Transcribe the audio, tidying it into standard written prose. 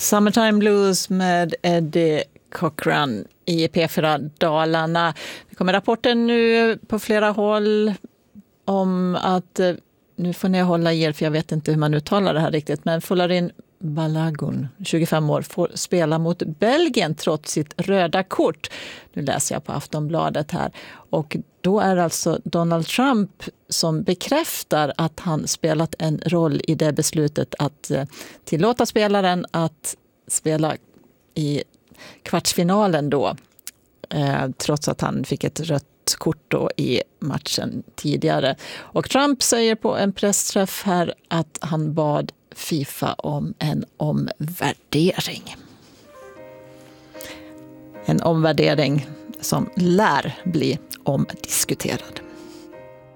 Summertime Blues med Eddie Cochran i P4 Dalarna. Det kommer rapporter nu på flera håll om att, nu får ni hålla er för jag vet inte hur man uttalar det här riktigt, men Folarin Balogun, 25 år, får spela mot Belgien trots sitt röda kort. Nu läser jag på Aftonbladet här. Och då är alltså Donald Trump som bekräftar att han spelat en roll i det beslutet att tillåta spelaren att spela i kvartsfinalen då. Trots att han fick ett rött kort då i matchen tidigare. Och Trump säger på en pressträff här att han bad FIFA om en omvärdering. En omvärdering som lär bli omdiskuterad.